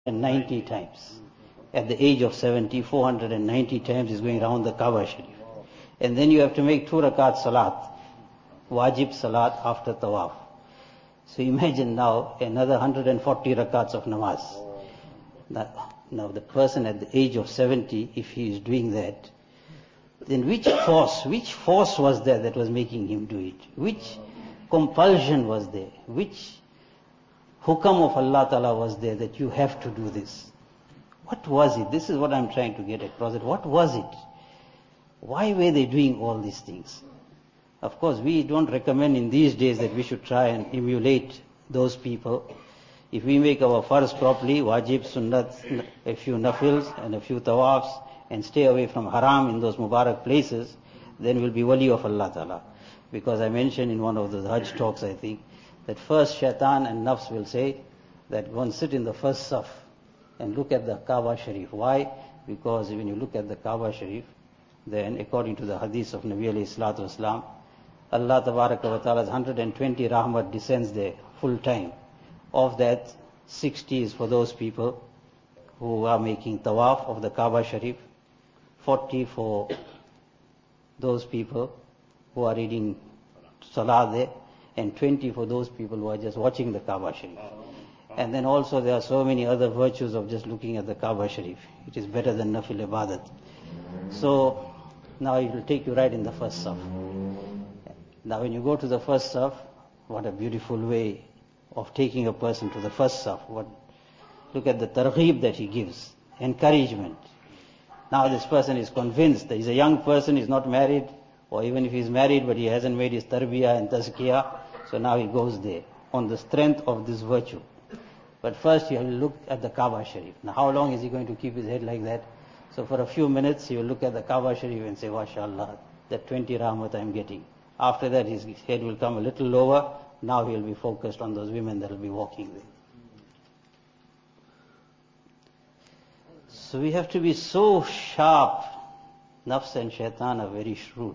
490 times. At the age of 70, 490 times he's going around the Kaaba Sharif. And then you have to make 2 rakat salat, wajib salat after tawaf. So imagine now another 140 rakats of namaz. Now the person at the age of 70, if he is doing that, then which force was there that was making him do it? Which compulsion was there? Which hukam of Allah Ta'ala was there that you have to do this? What was it? This is what I'm trying to get across. What was it? Why were they doing all these things? Of course, we don't recommend in these days that we should try and emulate those people. If we make our farz properly, wajib, sunnat, a few nafils and a few tawafs, and stay away from haram in those Mubarak places, then we'll be wali of Allah Ta'ala. Because I mentioned in one of the Hajj talks, I think, that first shaitan and nafs will say that one sit in the first saf and look at the Kaaba Sharif. Why? Because when you look at the Kaaba Sharif, then according to the hadith of Nabi alayhi salatu wasalam, Allah Tabaraka wa Ta'ala's 120 rahmat descends there full time. Of that, 60 is for those people who are making tawaf of the Kaaba Sharif, 40 for those people who are reading salah there, and 20 for those people who are just watching the Kaaba Sharif. And then also there are so many other virtues of just looking at the Kaaba Sharif. It is better than nafil ibadat. So now it will take you right in the first saf. Now when you go to the first saf, what a beautiful way of taking a person to the first saf. Look at the targheeb that he gives, encouragement. Now this person is convinced that he's a young person, he's not married, or even if he's married but he hasn't made his tarbiyah and tazkiyah, so now he goes there on the strength of this virtue. But first he will look at the Kaaba Sharif. Now how long is he going to keep his head like that? So for a few minutes he will look at the Kaaba Sharif and say, MashaAllah, that 20 rahmat I'm getting. After that his head will come a little lower. Now he will be focused on those women that will be walking there. So we have to be so sharp. Nafs and shaitan are very shrewd.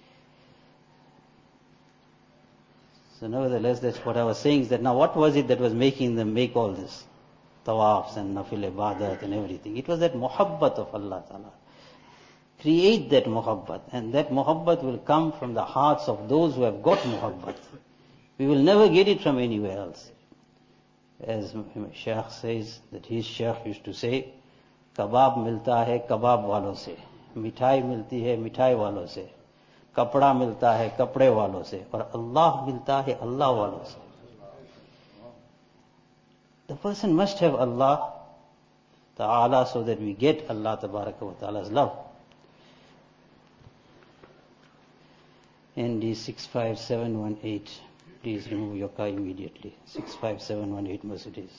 So nevertheless, that's what I was saying, is that now what was it that was making them make all this? Tawafs and nafil ibadat and everything. It was that muhabbat of Allah Ta'ala. Create that muhabbat, and that muhabbat will come from the hearts of those who have got muhabbat. We will never get it from anywhere else. As Shaykh says, that his Shaykh used to say, Kabab milta hai kabab walo se, mithai milti hai mithai walo se, kapda milta hai kapde walo se, aur Allah milta hai Allah walo se. The person must have Allah Ta'ala so that we get Allah Tabaraka wa Ta'ala's love. ND 65718. Please remove your car immediately. 65718 Mercedes.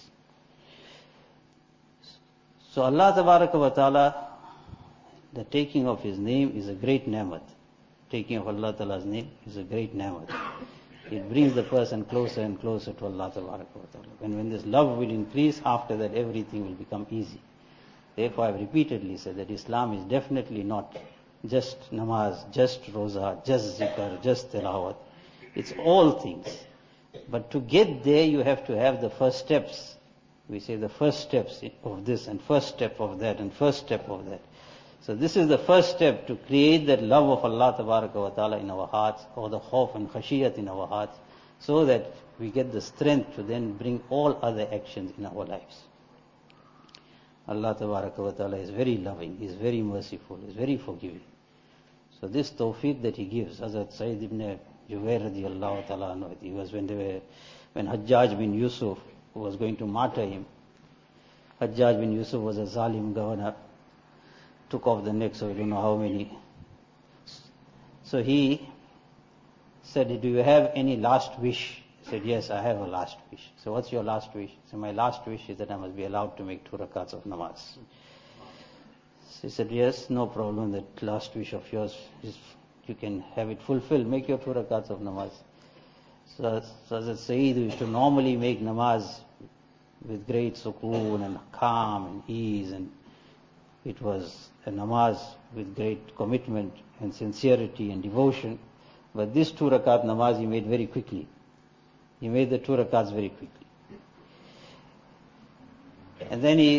So Allah Tabaraka wa Ta'ala, the taking of His name is a great ni'mat. Taking of Allah Ta'ala's name is a great ni'mat. It brings the person closer and closer to Allah Tabaraka wa Ta'ala. And when this love will increase, after that everything will become easy. Therefore I have repeatedly said that Islam is definitely not just namaz, just roza, just zikr, just tilawat. It's all things. But to get there you have to have the first steps. We say the first steps of this and first step of that and first step of that. So this is the first step to create that love of Allah Tabaraka wa Ta'ala in our hearts, or the khawf and khashiyat in our hearts, so that we get the strength to then bring all other actions in our lives. Allah Tabaraka wa Ta'ala is very loving, He is very merciful, He is very forgiving. So this tawfiq that He gives, Hazrat Sayyid ibn Jubair radiyallahu ta'ala anhu, he was when Hajjaj bin Yusuf was going to martyr him. Hajjaj bin Yusuf was a zalim governor, took off the necks of I don't know how many. So he said, do you have any last wish? He said, yes, I have a last wish. So what's your last wish? So my last wish is that I must be allowed to make 2 rakats of namaz. So he said, yes, no problem, that last wish of yours is, you can have it fulfilled, make your 2 rakats of namaz. So Hazrat Sayyid used to normally make namaz with great sukoon and calm and ease, and it was a namaz with great commitment and sincerity and devotion. But this 2 rakat namaz he made very quickly. He made the 2 rakats very quickly. And then he